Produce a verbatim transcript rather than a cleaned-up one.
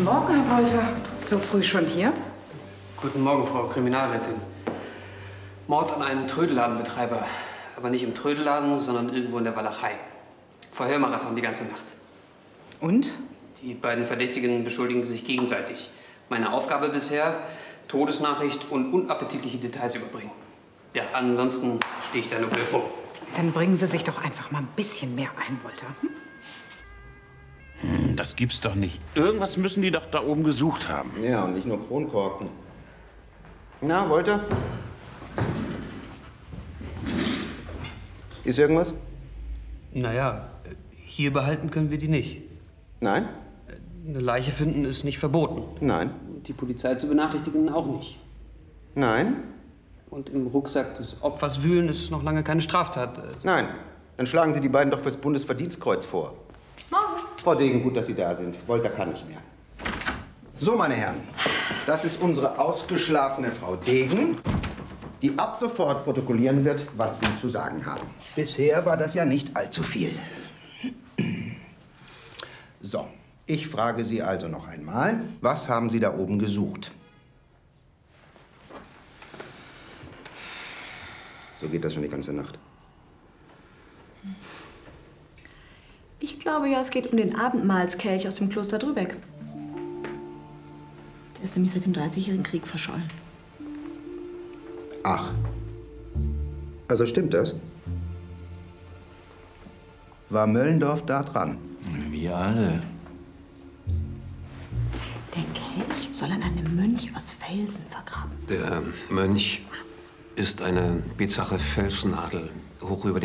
Guten Morgen, Herr Wolter. So früh schon hier? Guten Morgen, Frau Kriminalrätin. Mord an einem Trödelladenbetreiber. Aber nicht im Trödelladen, sondern irgendwo in der Walachei. Verhörmarathon die ganze Nacht. Und? Die beiden Verdächtigen beschuldigen sich gegenseitig. Meine Aufgabe bisher, Todesnachricht und unappetitliche Details überbringen. Ja, ansonsten stehe ich da nur blöd rum. Dann bringen Sie sich doch einfach mal ein bisschen mehr ein, Wolter. Hm? Hm, das gibt's doch nicht. Irgendwas müssen die doch da oben gesucht haben. Ja, und nicht nur Kronkorken. Na, Wolter? Ist irgendwas? Naja, hier behalten können wir die nicht. Nein? Eine Leiche finden ist nicht verboten. Nein. Und die Polizei zu benachrichtigen auch nicht. Nein? Und im Rucksack des Opfers wühlen ist noch lange keine Straftat. Nein. Dann schlagen Sie die beiden doch fürs Bundesverdienstkreuz vor. Morgen. Frau Degen, gut, dass Sie da sind. Wolter kann nicht mehr. So, meine Herren, das ist unsere ausgeschlafene Frau Degen, die ab sofort protokollieren wird, was Sie zu sagen haben. Bisher war das ja nicht allzu viel. So, ich frage Sie also noch einmal, was haben Sie da oben gesucht? So geht das schon die ganze Nacht. Ich glaube ja, es geht um den Abendmahlskelch aus dem Kloster Drübeck. Der ist nämlich seit dem Dreißigjährigen Krieg verschollen. Ach. Also stimmt das? War Möllendorf da dran? Wir alle. Der Kelch soll an einem Mönch aus Felsen vergraben sein. Der Mönch ist eine bizarre Felsnadel hoch über